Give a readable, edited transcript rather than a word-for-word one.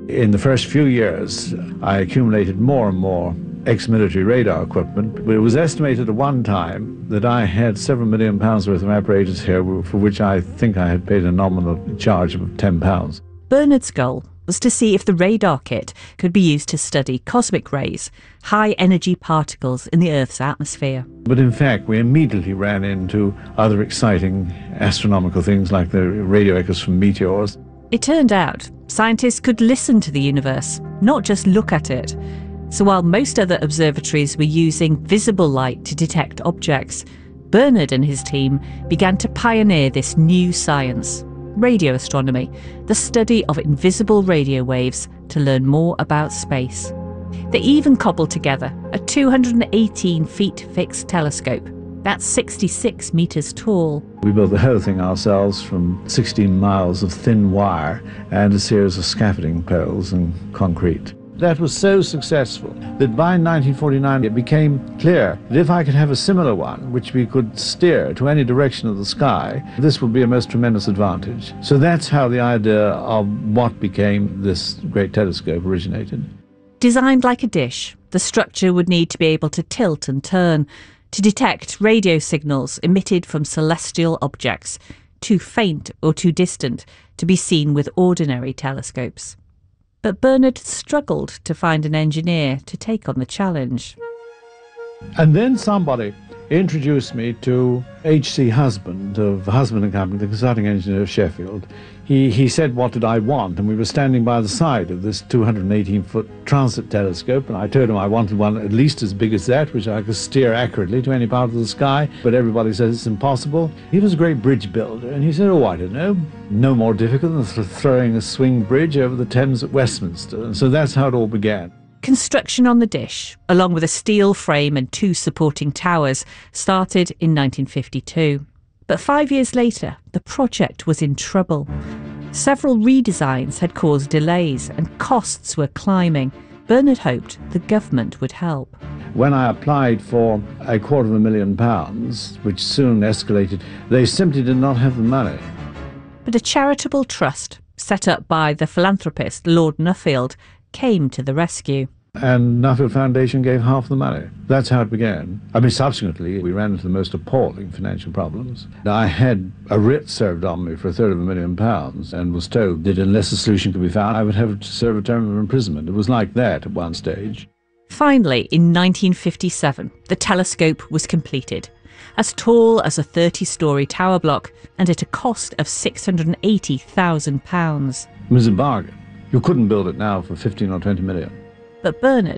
In the first few years, I accumulated more and more ex-military radar equipment. It was estimated at one time that I had several £1 million worth of apparatus here, for which I think I had paid a nominal charge of £10. Bernard's goal was to see if the radar kit could be used to study cosmic rays, high-energy particles in the Earth's atmosphere. But in fact, we immediately ran into other exciting astronomical things like the radio echoes from meteors. It turned out scientists could listen to the universe, not just look at it. So while most other observatories were using visible light to detect objects, Bernard and his team began to pioneer this new science, radio astronomy, the study of invisible radio waves to learn more about space. They even cobbled together a 218 feet fixed telescope. That's 66 metres tall. We built the whole thing ourselves from 16 miles of thin wire and a series of scaffolding poles and concrete. That was so successful that by 1949 it became clear that if I could have a similar one, which we could steer to any direction of the sky, this would be a most tremendous advantage. So that's how the idea of what became this great telescope originated. Designed like a dish, the structure would need to be able to tilt and turn to detect radio signals emitted from celestial objects, too faint or too distant to be seen with ordinary telescopes. But Bernard struggled to find an engineer to take on the challenge. And then somebody introduced me to H.C. Husband of Husband & Company, the consulting engineer of Sheffield. He said, what did I want? And we were standing by the side of this 218-foot transit telescope, and I told him I wanted one at least as big as that, which I could steer accurately to any part of the sky, but everybody says it's impossible. He was a great bridge builder, and he said, oh, I don't know, no more difficult than throwing a swing bridge over the Thames at Westminster. And so that's how it all began. Construction on the dish, along with a steel frame and 2 supporting towers, started in 1952. But 5 years later, the project was in trouble. Several redesigns had caused delays and costs were climbing. Bernard hoped the government would help. When I applied for £250,000, which soon escalated, they simply did not have the money. But a charitable trust set up by the philanthropist Lord Nuffield came to the rescue. And Nuffield Foundation gave half the money. That's how it began. I mean, subsequently, we ran into the most appalling financial problems. I had a writ served on me for £250,000 and was told that unless a solution could be found, I would have to serve a term of imprisonment. It was like that at one stage. Finally, in 1957, the telescope was completed, as tall as a 30-storey tower block and at a cost of £680,000. It was a bargain. You couldn't build it now for 15 or 20 million. But Bernard